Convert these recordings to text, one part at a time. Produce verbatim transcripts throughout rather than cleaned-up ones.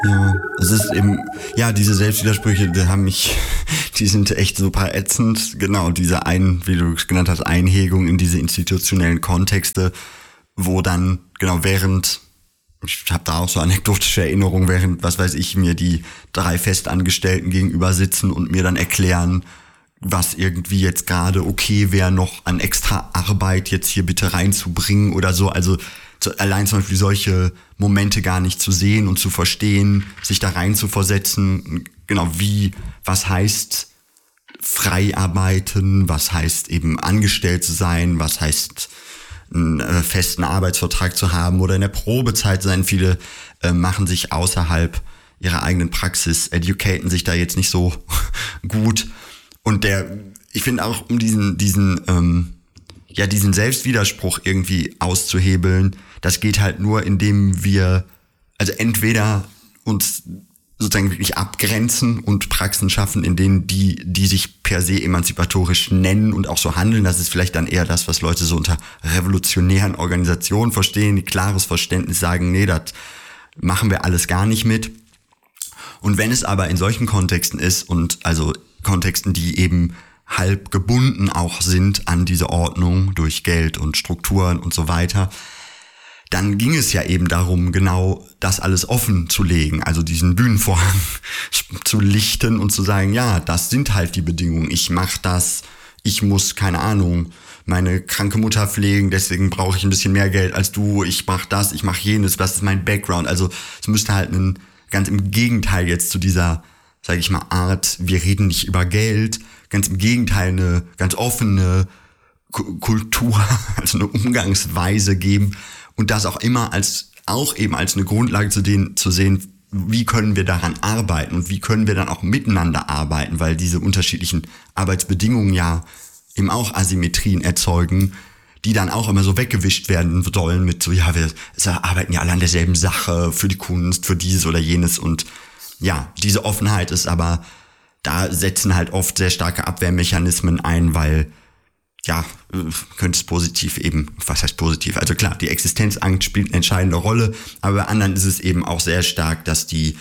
Ja, es ist eben, ja, diese Selbstwidersprüche, die haben mich, die sind echt super ätzend. Genau, diese ein, wie du es genannt hast, Einhegung in diese institutionellen Kontexte, wo dann, genau, während, ich habe da auch so anekdotische Erinnerungen, während, was weiß ich, mir die drei Festangestellten gegenüber sitzen und mir dann erklären, was irgendwie jetzt gerade okay wäre, noch an extra Arbeit jetzt hier bitte reinzubringen oder so. Also allein zum Beispiel solche Momente gar nicht zu sehen und zu verstehen, sich da rein zu versetzen, genau wie, was heißt frei arbeiten, was heißt eben angestellt zu sein, was heißt einen äh, festen Arbeitsvertrag zu haben oder in der Probezeit sein. Viele äh, machen sich außerhalb ihrer eigenen Praxis, educaten sich da jetzt nicht so gut. Und der, ich finde auch, um diesen, diesen, ähm, ja, diesen Selbstwiderspruch irgendwie auszuhebeln, das geht halt nur, indem wir, also entweder uns sozusagen wirklich abgrenzen und Praxen schaffen, in denen die, die sich per se emanzipatorisch nennen und auch so handeln. Das ist vielleicht dann eher das, was Leute so unter revolutionären Organisationen verstehen, die klares Verständnis sagen, nee, das machen wir alles gar nicht mit. Und wenn es aber in solchen Kontexten ist und also Kontexten, die eben halb gebunden auch sind an diese Ordnung durch Geld und Strukturen und so weiter, dann ging es ja eben darum, genau das alles offen zu legen, also diesen Bühnenvorhang zu lichten und zu sagen, ja, das sind halt die Bedingungen, ich mache das, ich muss, keine Ahnung, meine kranke Mutter pflegen, deswegen brauche ich ein bisschen mehr Geld als du, ich mache das, ich mache jenes, das ist mein Background. Also es müsste halt ein, ganz im Gegenteil jetzt zu dieser, sage ich mal, Art, wir reden nicht über Geld, ganz im Gegenteil eine ganz offene K- Kultur, also eine Umgangsweise geben und das auch immer als, auch eben als eine Grundlage zu, den, zu sehen, wie können wir daran arbeiten und wie können wir dann auch miteinander arbeiten, weil diese unterschiedlichen Arbeitsbedingungen ja eben auch Asymmetrien erzeugen, die dann auch immer so weggewischt werden sollen mit so, ja, wir arbeiten ja alle an derselben Sache für die Kunst, für dieses oder jenes und ja, diese Offenheit ist aber, da setzen halt oft sehr starke Abwehrmechanismen ein, weil, ja, könnte es positiv eben, was heißt positiv? Also klar, die Existenzangst spielt eine entscheidende Rolle, aber bei anderen ist es eben auch sehr stark, dass die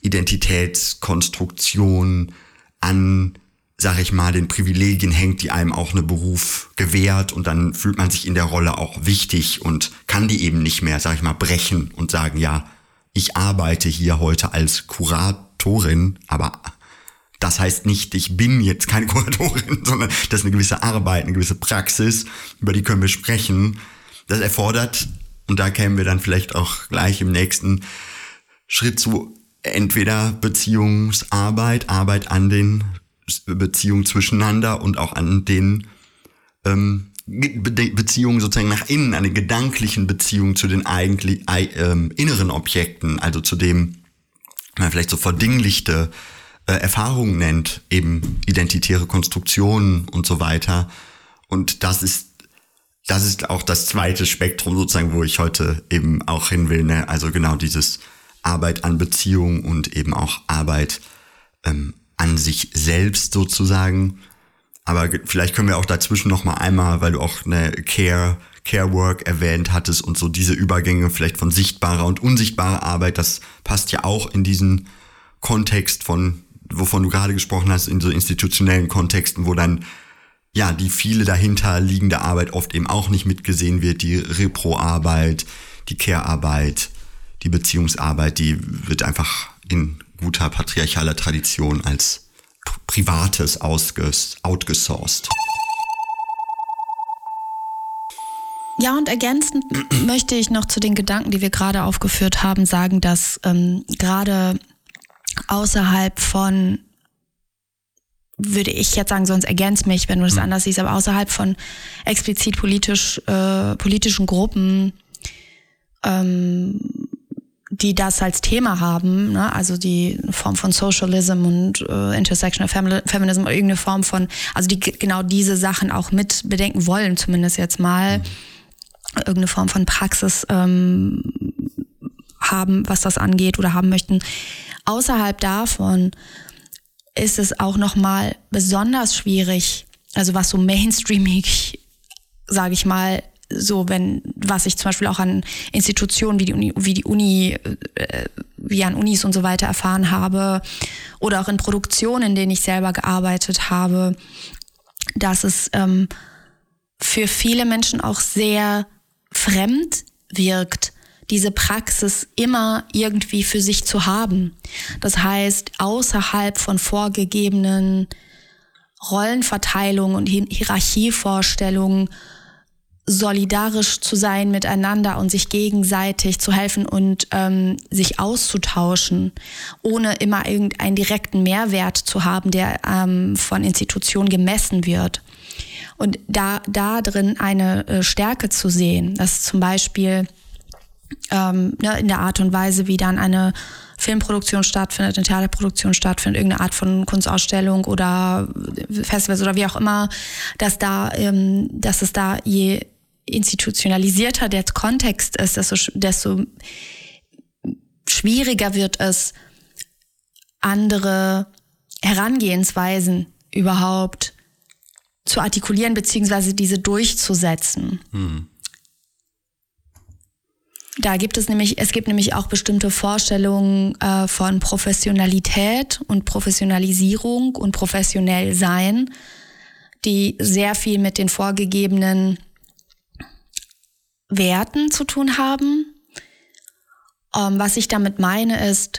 Identitätskonstruktion an, sag ich mal, den Privilegien hängt, die einem auch eine Beruf gewährt und dann fühlt man sich in der Rolle auch wichtig und kann die eben nicht mehr, sag ich mal, brechen und sagen, ja, ich arbeite hier heute als Kuratorin, aber das heißt nicht, ich bin jetzt keine Kuratorin, sondern das ist eine gewisse Arbeit, eine gewisse Praxis, über die können wir sprechen. Das erfordert, und da kämen wir dann vielleicht auch gleich im nächsten Schritt zu, entweder Beziehungsarbeit, Arbeit an den Beziehungen zwischeneinander und auch an den ähm, Be- Beziehungen sozusagen nach innen, an den gedanklichen Beziehungen zu den eigentlich äh, äh, inneren Objekten, also zu dem, man vielleicht so verdinglichte äh, Erfahrungen nennt, eben identitäre Konstruktionen und so weiter. Und das ist, das ist auch das zweite Spektrum sozusagen, wo ich heute eben auch hin will, ne? Also genau dieses Arbeit an Beziehungen und eben auch Arbeit ähm, an sich selbst sozusagen. Aber vielleicht können wir auch dazwischen noch mal einmal, weil du auch eine Care, Care Work erwähnt hattest und so diese Übergänge vielleicht von sichtbarer und unsichtbarer Arbeit, das passt ja auch in diesen Kontext von, wovon du gerade gesprochen hast, in so institutionellen Kontexten, wo dann ja die viele dahinter liegende Arbeit oft eben auch nicht mitgesehen wird, die Repro-Arbeit, die Care-Arbeit, die Beziehungsarbeit, die wird einfach in guter patriarchaler Tradition als Privates ausges- outgesourced. Ja, und ergänzend möchte ich noch zu den Gedanken, die wir gerade aufgeführt haben, sagen, dass ähm, gerade außerhalb von, würde ich jetzt sagen, sonst ergänzt mich, wenn du das anders siehst, aber außerhalb von explizit politisch äh, politischen Gruppen, ähm, die das als Thema haben, ne? Also die Form von Socialism und äh, Intersectional Femi- Feminism oder irgendeine Form von, also die genau diese Sachen auch mit bedenken wollen, zumindest jetzt mal, mhm. irgendeine Form von Praxis ähm, haben, was das angeht oder haben möchten. Außerhalb davon ist es auch nochmal besonders schwierig, also was so mainstreamig, sage ich mal, so, wenn, was ich zum Beispiel auch an Institutionen wie die Uni, wie die Uni, äh, wie an Unis und so weiter erfahren habe oder auch in Produktionen, in denen ich selber gearbeitet habe, dass es ähm, für viele Menschen auch sehr fremd wirkt, diese Praxis immer irgendwie für sich zu haben. Das heißt, außerhalb von vorgegebenen Rollenverteilungen und Hierarchievorstellungen solidarisch zu sein miteinander und sich gegenseitig zu helfen und ähm, sich auszutauschen, ohne immer irgendeinen direkten Mehrwert zu haben, der ähm, von Institutionen gemessen wird. Und da, da drin eine äh, Stärke zu sehen, dass zum Beispiel ähm, ne, in der Art und Weise, wie dann eine Filmproduktion stattfindet, eine Theaterproduktion stattfindet, irgendeine Art von Kunstausstellung oder Festivals oder wie auch immer, dass da, ähm, dass es da je institutionalisierter der Kontext ist, desto, desto schwieriger wird es, andere Herangehensweisen überhaupt zu artikulieren beziehungsweise diese durchzusetzen. Hm. Da gibt es nämlich, es gibt nämlich auch bestimmte Vorstellungen äh, von Professionalität und Professionalisierung und professionell sein, die sehr viel mit den vorgegebenen Werten zu tun haben. Ähm, was ich damit meine ist,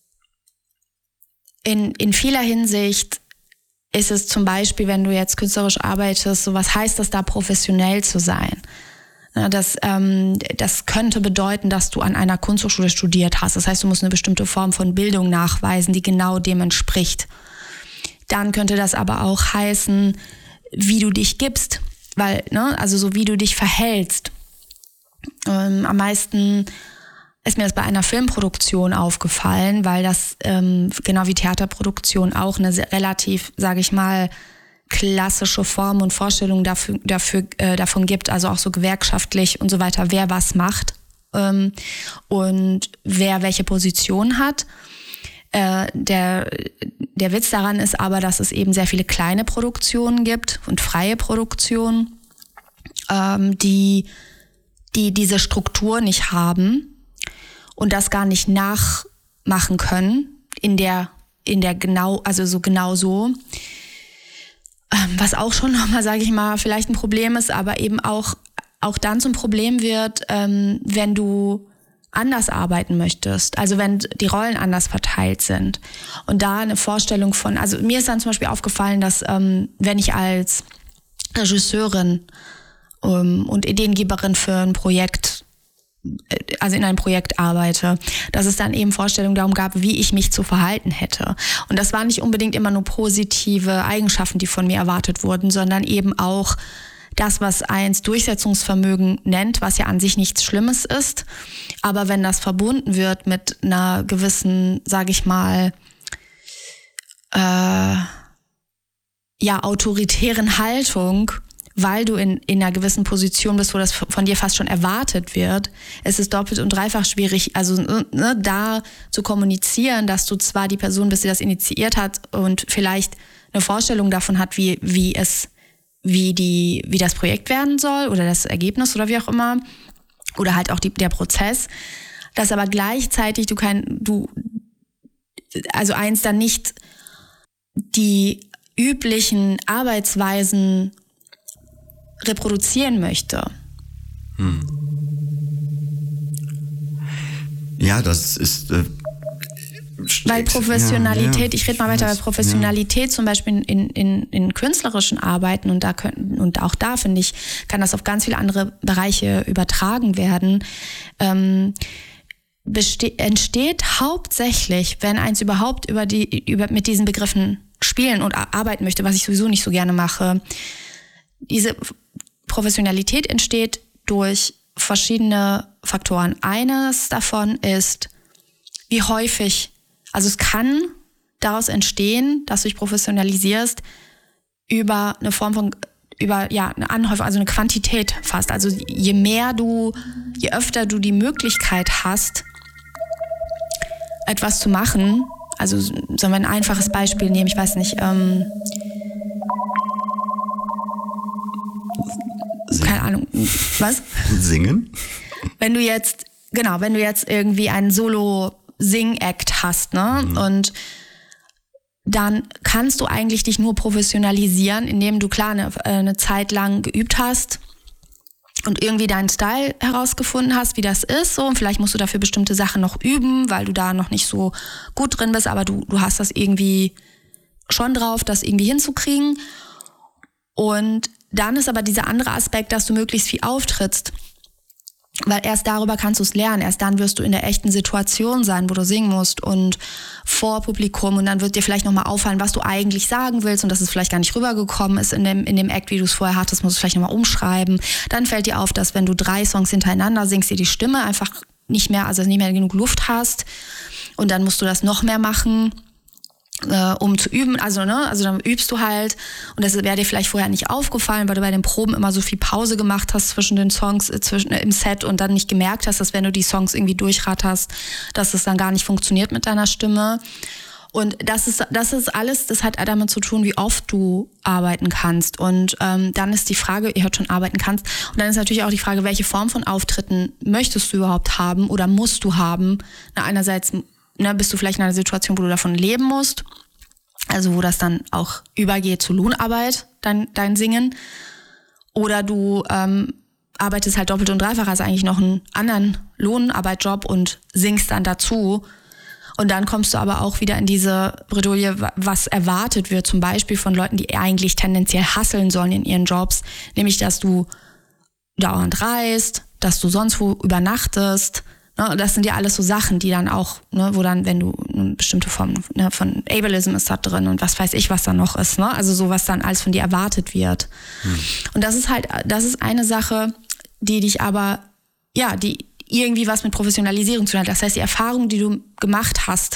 in, in vieler Hinsicht ist es zum Beispiel, wenn du jetzt künstlerisch arbeitest, so was heißt das da, professionell zu sein? Das, ähm, das könnte bedeuten, dass du an einer Kunsthochschule studiert hast. Das heißt, du musst eine bestimmte Form von Bildung nachweisen, die genau dem entspricht. Dann könnte das aber auch heißen, wie du dich gibst, weil, ne, also so wie du dich verhältst. Ähm, am meisten ist mir das bei einer Filmproduktion aufgefallen, weil das ähm, genau wie Theaterproduktion auch eine sehr, relativ, sage ich mal, klassische Form und Vorstellung dafür, dafür äh, davon gibt, also auch so gewerkschaftlich und so weiter, wer was macht ähm, und wer welche Position hat. Äh, der, der Witz daran ist aber, dass es eben sehr viele kleine Produktionen gibt und freie Produktionen, ähm, die, die diese Struktur nicht haben und das gar nicht nachmachen können in der, in der genau, also so genau so. Was auch schon nochmal, sage ich mal, vielleicht ein Problem ist, aber eben auch, auch dann zum Problem wird, ähm, wenn du anders arbeiten möchtest. Also wenn die Rollen anders verteilt sind. Und da eine Vorstellung von, also mir ist dann zum Beispiel aufgefallen, dass ähm, wenn ich als Regisseurin ähm, und Ideengeberin für ein Projekt, also in einem Projekt arbeite, dass es dann eben Vorstellungen darum gab, wie ich mich zu verhalten hätte. Und das waren nicht unbedingt immer nur positive Eigenschaften, die von mir erwartet wurden, sondern eben auch das, was eins Durchsetzungsvermögen nennt, was ja an sich nichts Schlimmes ist. Aber wenn das verbunden wird mit einer gewissen, sage ich mal, äh, ja, autoritären Haltung, weil du in, in einer gewissen Position bist, wo das von dir fast schon erwartet wird, es ist doppelt und dreifach schwierig, also ne, da zu kommunizieren, dass du zwar die Person bist, die das initiiert hat und vielleicht eine Vorstellung davon hat, wie, wie es, wie die, wie das Projekt werden soll oder das Ergebnis oder wie auch immer, oder halt auch die, der Prozess, dass aber gleichzeitig du kein, du, also eins dann nicht die üblichen Arbeitsweisen reproduzieren möchte. Hm. Ja, das ist äh, weil Professionalität, ja, ja, ich rede mal weiter, weiß, weil Professionalität ja. zum Beispiel in, in, in künstlerischen Arbeiten und da können, und auch da finde ich, kann das auf ganz viele andere Bereiche übertragen werden, ähm, beste- entsteht hauptsächlich, wenn eins überhaupt über die, über, mit diesen Begriffen spielen und arbeiten möchte, was ich sowieso nicht so gerne mache. Diese Professionalität entsteht durch verschiedene Faktoren. Eines davon ist, wie häufig, also es kann daraus entstehen, dass du dich professionalisierst über eine Form von, über ja eine Anhäufung, also eine Quantität fast. Also je mehr du, je öfter du die Möglichkeit hast, etwas zu machen, also sollen wir ein einfaches Beispiel nehmen, ich weiß nicht, ähm, keine Ahnung, Was? Singen? Wenn du jetzt, genau, wenn du jetzt irgendwie einen Solo-Sing-Act hast, ne? Mhm. Und dann kannst du eigentlich dich nur professionalisieren, indem du klar eine, eine Zeit lang geübt hast und irgendwie deinen Style herausgefunden hast, wie das ist. So, und vielleicht musst du dafür bestimmte Sachen noch üben, weil du da noch nicht so gut drin bist, aber du, du hast das irgendwie schon drauf, das irgendwie hinzukriegen. Und dann ist aber dieser andere Aspekt, dass du möglichst viel auftrittst. Weil erst darüber kannst du es lernen. Erst dann wirst du in der echten Situation sein, wo du singen musst und vor Publikum. Und dann wird dir vielleicht nochmal auffallen, was du eigentlich sagen willst und dass es vielleicht gar nicht rübergekommen ist in dem, in dem Act, wie du es vorher hattest, musst du es vielleicht nochmal umschreiben. Dann fällt dir auf, dass wenn du drei Songs hintereinander singst, dir die Stimme einfach nicht mehr, also nicht mehr genug Luft hast. Und dann musst du das noch mehr machen, äh, um zu üben. Also, ne, also dann übst du halt. Und das wäre dir vielleicht vorher nicht aufgefallen, weil du bei den Proben immer so viel Pause gemacht hast zwischen den Songs, äh, zwischen äh, im Set und dann nicht gemerkt hast, dass wenn du die Songs irgendwie durchratterst, dass es dann gar nicht funktioniert mit deiner Stimme. Und das ist, das ist alles, das hat damit zu tun, wie oft du arbeiten kannst. Und ähm, dann ist die Frage, ihr hört schon, arbeiten kannst. Und dann ist natürlich auch die Frage, welche Form von Auftritten möchtest du überhaupt haben oder musst du haben? Na, einerseits, ne, bist du vielleicht in einer Situation, wo du davon leben musst. Also wo das dann auch übergeht zu Lohnarbeit, dein, dein Singen. Oder du ähm, arbeitest halt doppelt und dreifach, also eigentlich noch einen anderen Lohnarbeitjob und singst dann dazu. Und dann kommst du aber auch wieder in diese Bredouille, was erwartet wird, zum Beispiel von Leuten, die eigentlich tendenziell hustlen sollen in ihren Jobs. Nämlich, dass du dauernd reist, dass du sonst wo übernachtest. Ne? Das sind ja alles so Sachen, die dann auch, ne, wo dann, wenn du eine bestimmte Form, ne, von Ableism ist da drin und was weiß ich, was da noch ist. Ne? Also so, was dann alles von dir erwartet wird. Hm. Und das ist halt, das ist eine Sache, die dich aber, ja, die irgendwie was mit Professionalisierung zu tun hat. Das heißt, die Erfahrung, die du gemacht hast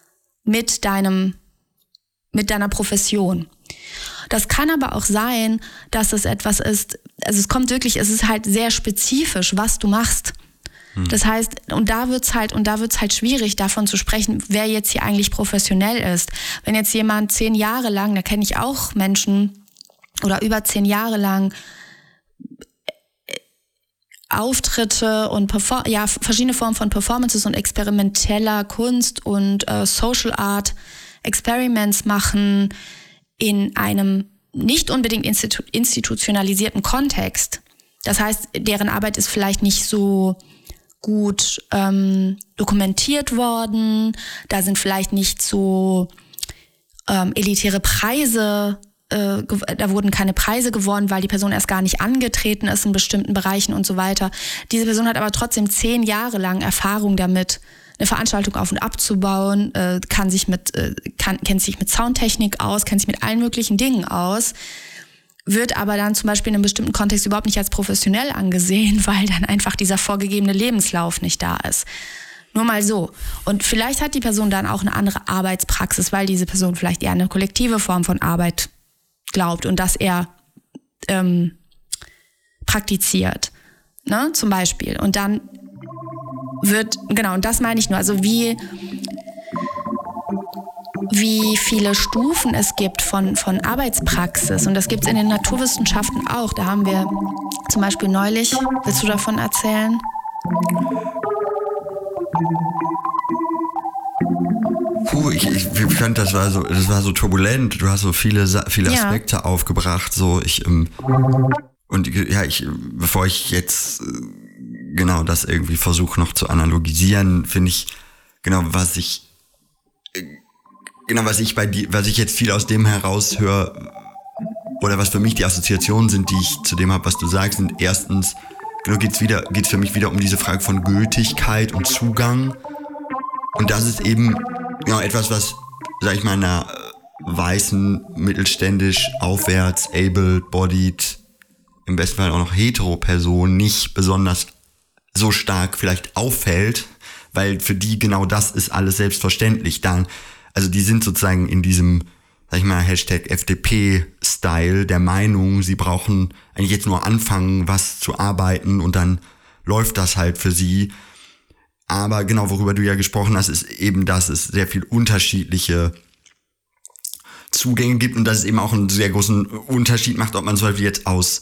mit deinem, mit deiner Profession. Das kann aber auch sein, dass es etwas ist, also es kommt wirklich, es ist halt sehr spezifisch, was du machst. Hm. Das heißt, und da wird's halt, und da wird's halt schwierig, davon zu sprechen, wer jetzt hier eigentlich professionell ist. Wenn jetzt jemand zehn Jahre lang, da kenne ich auch Menschen, oder über zehn Jahre lang Auftritte und Perform- ja, verschiedene Formen von Performances und experimenteller Kunst und äh, Social Art Experiments machen in einem nicht unbedingt institu- institutionalisierten Kontext. Das heißt, deren Arbeit ist vielleicht nicht so gut ähm, dokumentiert worden, da sind vielleicht nicht so ähm, elitäre Preise, da wurden keine Preise gewonnen, weil die Person erst gar nicht angetreten ist in bestimmten Bereichen und so weiter. Diese Person hat aber trotzdem zehn Jahre lang Erfahrung damit, eine Veranstaltung auf und abzubauen, kann sich mit, kann, kennt sich mit Soundtechnik aus, kennt sich mit allen möglichen Dingen aus, wird aber dann zum Beispiel in einem bestimmten Kontext überhaupt nicht als professionell angesehen, weil dann einfach dieser vorgegebene Lebenslauf nicht da ist. Nur mal so. Und vielleicht hat die Person dann auch eine andere Arbeitspraxis, weil diese Person vielleicht eher eine kollektive Form von Arbeit glaubt und das er ähm, praktiziert, ne, zum Beispiel. Und dann wird, genau, und das meine ich nur, also wie, wie viele Stufen es gibt von, von Arbeitspraxis. Und das gibt es in den Naturwissenschaften auch. Da haben wir zum Beispiel neulich, willst du davon erzählen? Puh, ich, ich fand, das war so, das war so turbulent. Du hast so viele, viele Aspekte ja. aufgebracht. So ich ähm, und ja, ich, bevor ich jetzt genau das irgendwie versuche noch zu analogisieren, finde ich genau, was ich genau was ich bei die, was ich jetzt viel aus dem heraushöre oder was für mich die Assoziationen sind, die ich zu dem habe, was du sagst, sind erstens genau geht's wieder geht's für mich wieder um diese Frage von Gültigkeit und Zugang. Und das ist eben genau etwas, was, sag ich mal, einer weißen, mittelständisch, aufwärts, able-bodied, im besten Fall auch noch hetero Person nicht besonders so stark vielleicht auffällt, weil für die genau das ist alles selbstverständlich. Dann, also die sind sozusagen in diesem, sag ich mal, Hashtag F D P-Style der Meinung, sie brauchen eigentlich jetzt nur anfangen, was zu arbeiten und dann läuft das halt für sie. Aber genau, worüber du ja gesprochen hast, ist eben, dass es sehr viel unterschiedliche Zugänge gibt und dass es eben auch einen sehr großen Unterschied macht, ob man zum Beispiel jetzt aus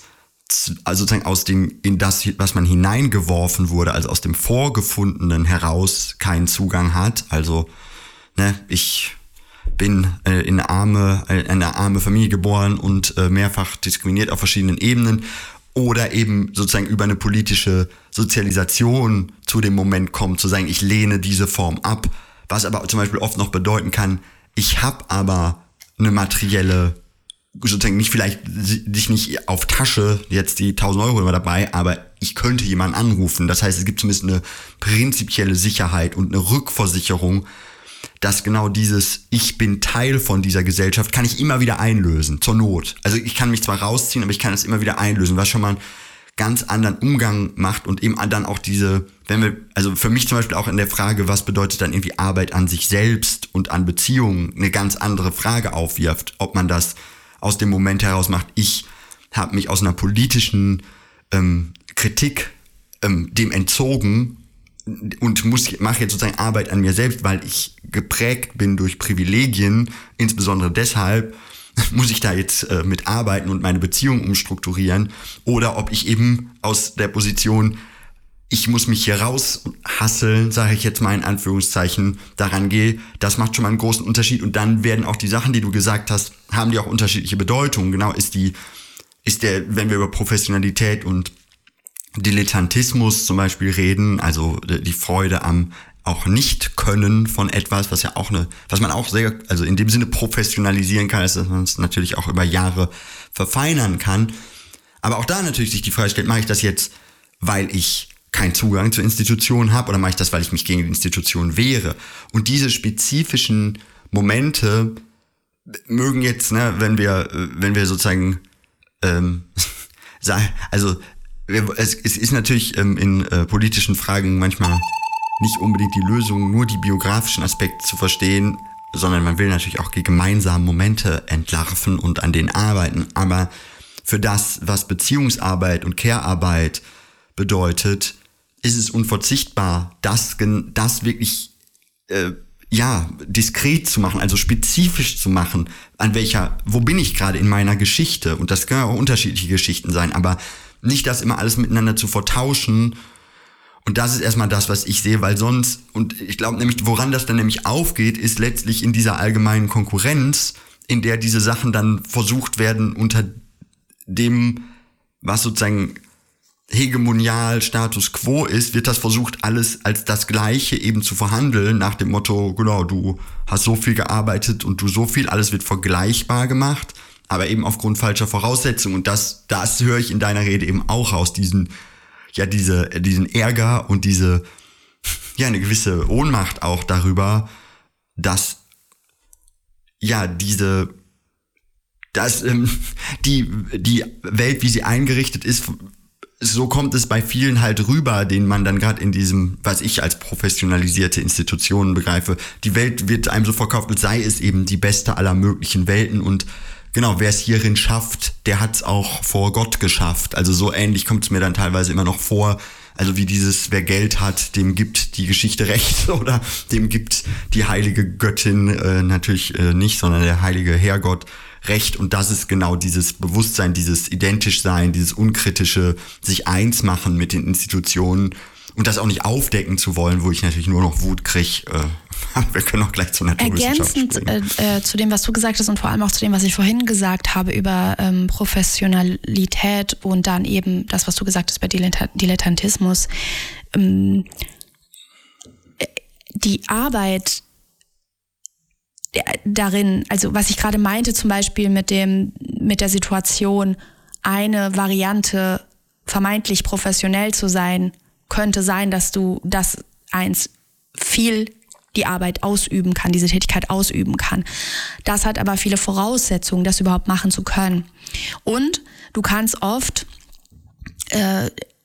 also sozusagen aus dem, in das, was man hineingeworfen wurde, also aus dem Vorgefundenen heraus keinen Zugang hat. Also, ne, ich bin äh, in eine arme, äh, in eine arme Familie geboren und äh, mehrfach diskriminiert auf verschiedenen Ebenen. Oder eben sozusagen über eine politische Sozialisation zu dem Moment kommt, zu sagen, ich lehne diese Form ab. Was aber zum Beispiel oft noch bedeuten kann, ich habe aber eine materielle, sozusagen nicht vielleicht dich nicht auf Tasche jetzt die tausend Euro immer dabei, aber ich könnte jemanden anrufen. Das heißt, es gibt zumindest eine prinzipielle Sicherheit und eine Rückversicherung, dass genau dieses ich bin Teil von dieser Gesellschaft kann ich immer wieder einlösen, zur Not. Also ich kann mich zwar rausziehen, aber ich kann es immer wieder einlösen, was schon mal einen ganz anderen Umgang macht und eben dann auch diese, wenn wir, also für mich zum Beispiel auch in der Frage, was bedeutet dann irgendwie Arbeit an sich selbst und an Beziehungen, eine ganz andere Frage aufwirft, ob man das aus dem Moment heraus macht, ich habe mich aus einer politischen ähm, Kritik ähm, dem entzogen und muss mache jetzt sozusagen Arbeit an mir selbst, weil ich geprägt bin durch Privilegien, insbesondere deshalb muss ich da jetzt äh, mit arbeiten und meine Beziehung umstrukturieren, oder ob ich eben aus der Position, ich muss mich hier raushasseln, sage ich jetzt mal in Anführungszeichen, daran gehe, das macht schon mal einen großen Unterschied. Und dann werden auch die Sachen, die du gesagt hast, haben die auch unterschiedliche Bedeutungen. Genau, ist die, ist der, wenn wir über Professionalität und Dilettantismus zum Beispiel reden, also die Freude am auch nicht können von etwas, was ja auch eine, was man auch sehr, also in dem Sinne professionalisieren kann, dass man es natürlich auch über Jahre verfeinern kann. Aber auch da natürlich sich die Frage stellt, mache ich das jetzt, weil ich keinen Zugang zur Institution habe, oder mache ich das, weil ich mich gegen die Institution wehre? Und diese spezifischen Momente mögen jetzt, ne, wenn wir, wenn wir sozusagen, ähm, also es, es ist natürlich ähm, in äh, politischen Fragen manchmal nicht unbedingt die Lösung, nur die biografischen Aspekte zu verstehen, sondern man will natürlich auch die gemeinsamen Momente entlarven und an denen arbeiten. Aber für das, was Beziehungsarbeit und Care-Arbeit bedeutet, ist es unverzichtbar, das, das wirklich äh, ja diskret zu machen, also spezifisch zu machen, an welcher, wo bin ich gerade in meiner Geschichte? Und das können auch unterschiedliche Geschichten sein, aber nicht das immer alles miteinander zu vertauschen. Und das ist erstmal das, was ich sehe, weil sonst, und ich glaube nämlich, woran das dann nämlich aufgeht, ist letztlich in dieser allgemeinen Konkurrenz, in der diese Sachen dann versucht werden, unter dem, was sozusagen hegemonial Status quo ist, wird das versucht, alles als das Gleiche eben zu verhandeln, nach dem Motto, genau, du hast so viel gearbeitet und du so viel, alles wird vergleichbar gemacht, aber eben aufgrund falscher Voraussetzungen. Und das, das höre ich in deiner Rede eben auch aus, diesen, ja, diese, diesen Ärger und diese, ja, eine gewisse Ohnmacht auch darüber, dass, ja, diese, dass, ähm, die, die Welt, wie sie eingerichtet ist, so kommt es bei vielen halt rüber, denen man dann gerade in diesem, was ich als professionalisierte Institutionen begreife, die Welt wird einem so verkauft, als sei es eben die beste aller möglichen Welten, und genau, wer es hierin schafft, der hat es auch vor Gott geschafft. Also so ähnlich kommt es mir dann teilweise immer noch vor, also wie dieses, wer Geld hat, dem gibt die Geschichte recht, oder dem gibt die heilige Göttin äh, natürlich äh, nicht, sondern der heilige Herrgott recht. Und das ist genau dieses Bewusstsein, dieses Identischsein, dieses unkritische sich eins machen mit den Institutionen und das auch nicht aufdecken zu wollen, wo ich natürlich nur noch Wut kriege. Äh, wir können auch gleich zur Naturwissenschaft Ergänzend äh, äh, zu dem, was du gesagt hast, und vor allem auch zu dem, was ich vorhin gesagt habe über ähm, Professionalität und dann eben das, was du gesagt hast bei Dilettantismus. Ähm, die Arbeit darin, also was ich gerade meinte, zum Beispiel mit dem, mit der Situation, eine Variante vermeintlich professionell zu sein, könnte sein, dass du, dass eins viel die Arbeit ausüben kann, diese Tätigkeit ausüben kann. Das hat aber viele Voraussetzungen, das überhaupt machen zu können. Und du kannst oft, äh,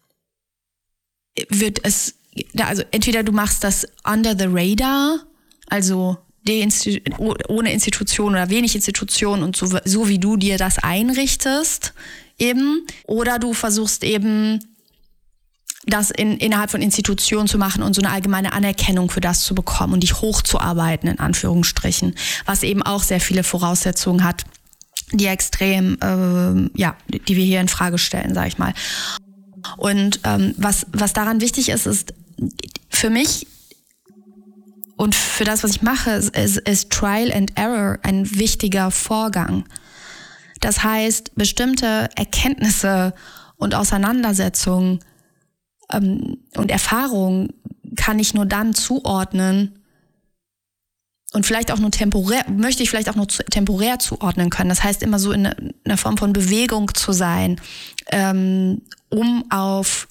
wird es, also entweder du machst das under the radar, also ohne Institution oder wenig Institution und so, so wie du dir das einrichtest eben, oder du versuchst eben das in, innerhalb von Institutionen zu machen und so eine allgemeine Anerkennung für das zu bekommen und dich hochzuarbeiten, in Anführungsstrichen, was eben auch sehr viele Voraussetzungen hat. die extrem, äh, ja, die wir hier in Frage stellen, sag ich mal. Und ähm, was, was daran wichtig ist, ist für mich und für das, was ich mache, ist, ist Trial and Error ein wichtiger Vorgang. Das heißt, bestimmte Erkenntnisse und Auseinandersetzungen ähm, und Erfahrungen kann ich nur dann zuordnen und vielleicht auch nur temporär, möchte ich vielleicht auch nur zu, temporär zuordnen können. Das heißt, immer so in einer Form von Bewegung zu sein, ähm, um auf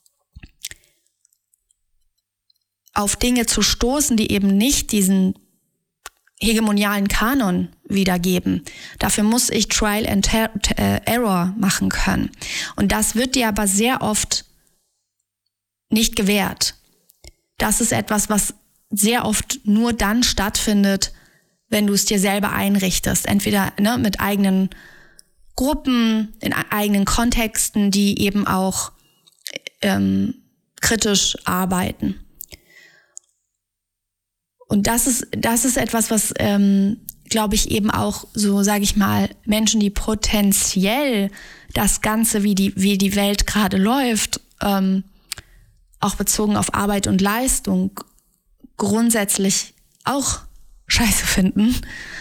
auf Dinge zu stoßen, die eben nicht diesen hegemonialen Kanon wiedergeben. Dafür muss ich Trial and ter- ter- Error machen können. Und das wird dir aber sehr oft nicht gewährt. Das ist etwas, was sehr oft nur dann stattfindet, wenn du es dir selber einrichtest. Entweder ne, mit eigenen Gruppen, in eigenen Kontexten, die eben auch ähm, kritisch arbeiten. Und das ist, das ist etwas, was, ähm, glaube ich, eben auch so, sage ich mal, Menschen, die potenziell das Ganze, wie die, wie die Welt gerade läuft, ähm, auch bezogen auf Arbeit und Leistung, grundsätzlich auch scheiße finden,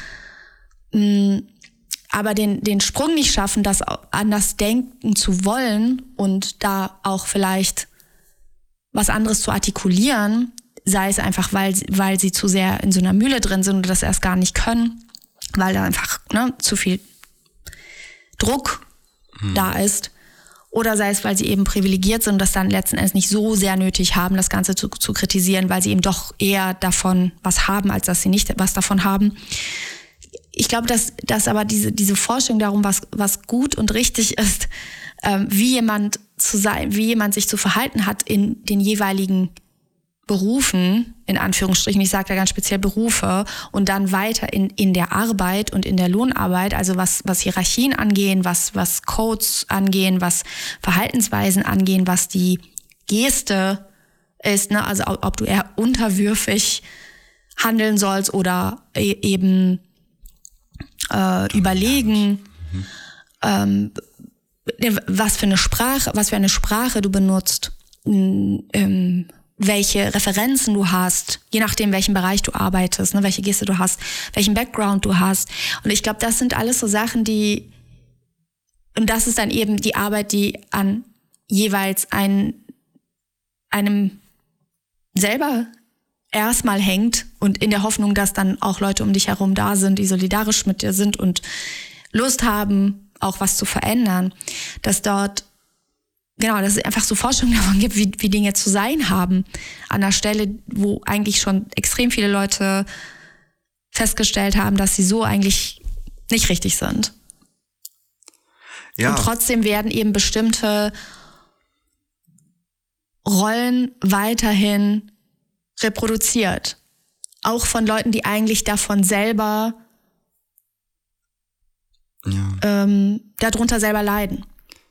ähm, aber den, den Sprung nicht schaffen, das anders denken zu wollen und da auch vielleicht was anderes zu artikulieren, sei es einfach, weil, weil sie zu sehr in so einer Mühle drin sind und das erst gar nicht können, weil da einfach ne, zu viel Druck hm. da ist. Oder sei es, weil sie eben privilegiert sind und das dann letzten Endes nicht so sehr nötig haben, das Ganze zu, zu kritisieren, weil sie eben doch eher davon was haben, als dass sie nicht was davon haben. Ich glaube, dass, dass aber diese, diese Forschung darum, was, was gut und richtig ist, ähm, wie jemand zu sein, wie jemand sich zu verhalten hat in den jeweiligen Berufen, in Anführungsstrichen, ich sage da ganz speziell Berufe, und dann weiter in, in der Arbeit und in der Lohnarbeit, also was, was Hierarchien angehen, was, was Codes angehen, was Verhaltensweisen angehen, was die Geste ist, ne? Also ob, ob du eher unterwürfig handeln sollst oder e- eben äh, überlegen, mhm. ähm, was für eine Sprache, was für eine Sprache du benutzt, ähm, welche Referenzen du hast, je nachdem, welchen Bereich du arbeitest, ne, welche Geste du hast, welchen Background du hast. Und ich glaube, das sind alles so Sachen, die, und das ist dann eben die Arbeit, die an jeweils ein, einem selber erstmal hängt und in der Hoffnung, dass dann auch Leute um dich herum da sind, die solidarisch mit dir sind und Lust haben, auch was zu verändern, dass dort Genau, dass es einfach so Forschung davon gibt, wie, wie Dinge zu sein haben. An der Stelle, wo eigentlich schon extrem viele Leute festgestellt haben, dass sie so eigentlich nicht richtig sind. Ja. Und trotzdem werden eben bestimmte Rollen weiterhin reproduziert. Auch von Leuten, die eigentlich davon selber, ja. ähm, darunter selber leiden.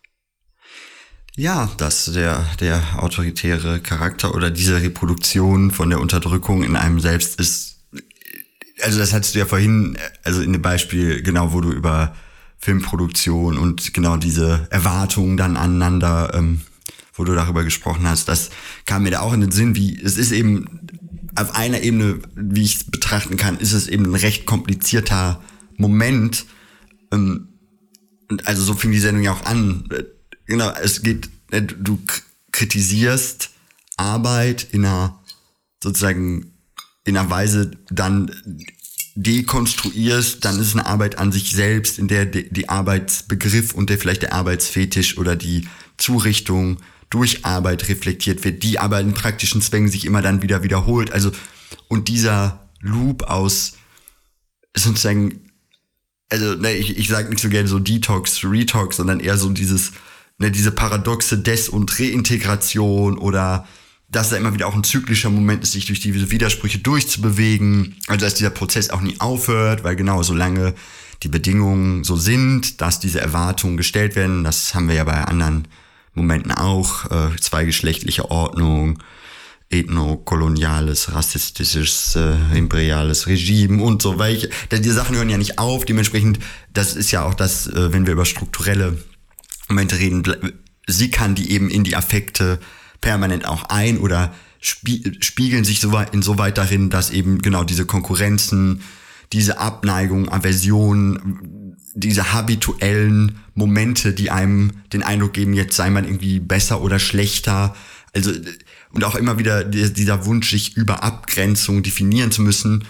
Ja, dass der, der autoritäre Charakter oder diese Reproduktion von der Unterdrückung in einem selbst ist, also das hattest du ja vorhin, also in dem Beispiel, genau, wo du über Filmproduktion und genau diese Erwartungen dann aneinander, ähm, wo du darüber gesprochen hast, das kam mir da auch in den Sinn, wie, es ist eben auf einer Ebene, wie ich es betrachten kann, ist es eben ein recht komplizierter Moment, ähm, und also so fing die Sendung ja auch an. Genau, es geht, du kritisierst Arbeit in einer, sozusagen, in einer Weise dann dekonstruierst, dann ist eine Arbeit an sich selbst, in der die Arbeitsbegriff und der vielleicht der Arbeitsfetisch oder die Zurichtung durch Arbeit reflektiert wird, die aber in praktischen Zwängen sich immer dann wieder wiederholt. Also, und dieser Loop aus, sozusagen, also, ne, ich, ich sag nicht so gerne so Detox, Retox, sondern eher so dieses, ne, diese paradoxe Des- und Reintegration oder dass da immer wieder auch ein zyklischer Moment ist, sich durch diese Widersprüche durchzubewegen. Also dass dieser Prozess auch nie aufhört, weil genau, solange die Bedingungen so sind, dass diese Erwartungen gestellt werden, das haben wir ja bei anderen Momenten auch, äh, zweigeschlechtliche Ordnung, ethnokoloniales, rassistisches, äh, imperiales Regime und so weiter. Die Sachen hören ja nicht auf, dementsprechend, das ist ja auch das, äh, wenn wir über strukturelle Momente reden, sickern die eben in die Affekte permanent auch ein oder spie- spiegeln sich so weit, insoweit darin, dass eben genau diese Konkurrenzen, diese Abneigung, Aversion, diese habituellen Momente, die einem den Eindruck geben, jetzt sei man irgendwie besser oder schlechter, also und auch immer wieder dieser Wunsch, sich über Abgrenzung definieren zu müssen.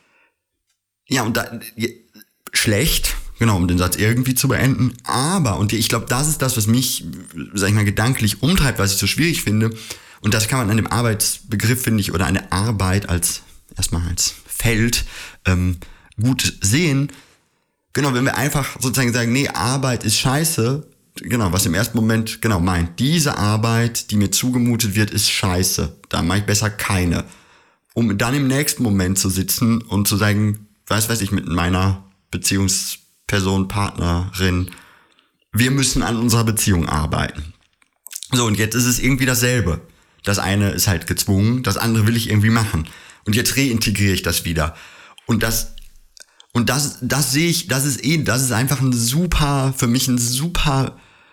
Ja, und da schlecht, genau, um den Satz irgendwie zu beenden, aber, und ich glaube, das ist das, was mich, sag ich mal, gedanklich umtreibt, was ich so schwierig finde, und das kann man an dem Arbeitsbegriff, finde ich, oder an der Arbeit als, erstmal als Feld, ähm, gut sehen. Genau, wenn wir einfach sozusagen sagen, nee, Arbeit ist scheiße, genau, was im ersten Moment, genau, meint, diese Arbeit, die mir zugemutet wird, ist scheiße, da mache ich besser keine. Um dann im nächsten Moment zu sitzen und zu sagen, weiß, weiß ich, mit meiner Beziehungsperson, Partnerin, wir müssen an unserer Beziehung arbeiten. So, und jetzt ist es irgendwie dasselbe. Das eine ist halt gezwungen, das andere will ich irgendwie machen. Und jetzt reintegriere ich das wieder. Und das, und das, das sehe ich, das ist eh, das ist einfach ein super, für mich ein super,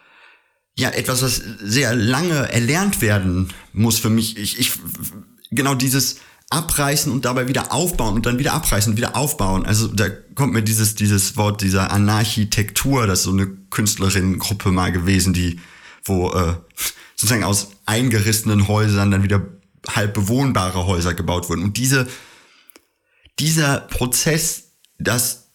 ja, etwas, was sehr lange erlernt werden muss für mich. Ich, ich, genau dieses Abreißen und dabei wieder aufbauen und dann wieder abreißen und wieder aufbauen. Also da kommt mir dieses, dieses Wort dieser Anarchitektur, das ist so eine Künstlerinnengruppe mal gewesen, die, wo, äh, sozusagen aus eingerissenen Häusern dann wieder halb bewohnbare Häuser gebaut wurden. Und diese, dieser Prozess, das,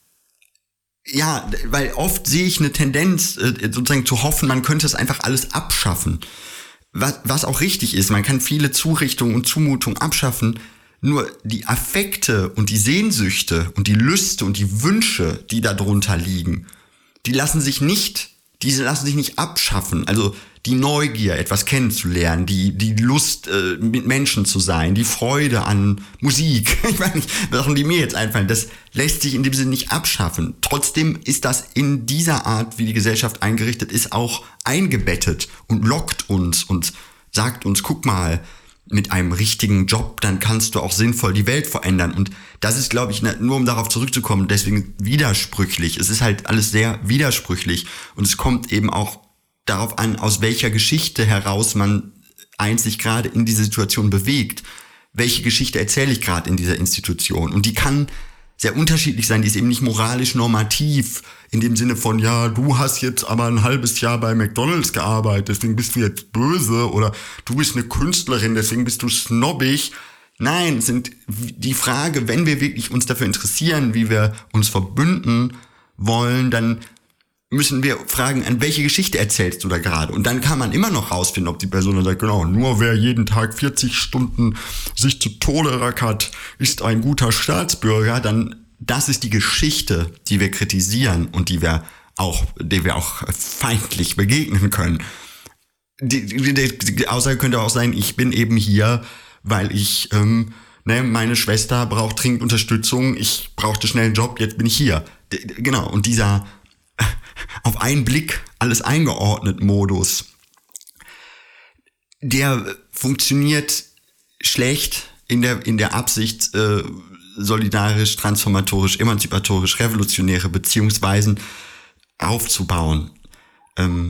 ja, weil oft sehe ich eine Tendenz, sozusagen zu hoffen, man könnte es einfach alles abschaffen. Was, was auch richtig ist, man kann viele Zurichtungen und Zumutungen abschaffen, nur die Affekte und die Sehnsüchte und die Lüste und die Wünsche, die darunter liegen, die lassen sich nicht, diese lassen sich nicht abschaffen. Also die Neugier, etwas kennenzulernen, die die Lust, äh, mit Menschen zu sein, die Freude an Musik, ich weiß nicht, Sachen, die mir jetzt einfallen, das lässt sich in dem Sinne nicht abschaffen. Trotzdem ist das in dieser Art, wie die Gesellschaft eingerichtet ist, auch eingebettet und lockt uns und sagt uns, guck mal, mit einem richtigen Job, dann kannst du auch sinnvoll die Welt verändern. Und das ist, glaube ich, nur um darauf zurückzukommen, deswegen widersprüchlich. Es ist halt alles sehr widersprüchlich und es kommt eben auch darauf an, aus welcher Geschichte heraus man eins sich gerade in diese Situation bewegt. Welche Geschichte erzähle ich gerade in dieser Institution? Und die kann sehr unterschiedlich sein, die ist eben nicht moralisch normativ, in dem Sinne von, ja, du hast jetzt aber ein halbes Jahr bei McDonald's gearbeitet, deswegen bist du jetzt böse, oder du bist eine Künstlerin, deswegen bist du snobbig. Nein, es sind die Frage, wenn wir wirklich uns dafür interessieren, wie wir uns verbünden wollen, dann müssen wir fragen, an welche Geschichte erzählst du da gerade? Und dann kann man immer noch rausfinden, ob die Person dann sagt, genau, nur wer jeden Tag vierzig Stunden sich zu Tode rackert, ist ein guter Staatsbürger. Dann, das ist die Geschichte, die wir kritisieren und die wir auch, der wir auch feindlich begegnen können. Die, die, die Aussage könnte auch sein, ich bin eben hier, weil ich, ähm, ne, meine Schwester braucht dringend Unterstützung, ich brauchte schnell einen Job, jetzt bin ich hier. D- genau, und dieser auf einen Blick alles eingeordnet Modus, der funktioniert schlecht in der in der Absicht, äh, solidarisch, transformatorisch, emanzipatorisch, revolutionäre Beziehungsweisen aufzubauen. Ähm,